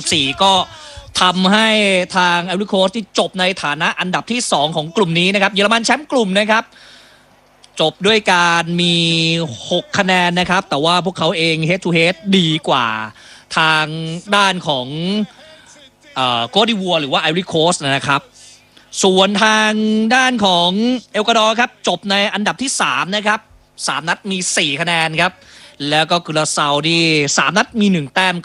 14ก็ทำให้ทางไอวอรี่โคสต์ที่จบในฐานะอันดับที่2ของกลุ่มนี้นะครับเยอรมันแชมป์กลุ่มนะครับจบด้วยการมี6คะแนนนะครับแต่ว่าพวกเขาเอง head to head ดีกว่าทางด้านของโกดิวัวหรือว่าไอวอรี่โคสต์นะครับส่วนทางด้านของเอลกวาดอร์ครับจบในอันดับที่3นะครับ3นัดมี4คะแนนครับแล้วก็กุราเซาที่3นัดมี1แต้ม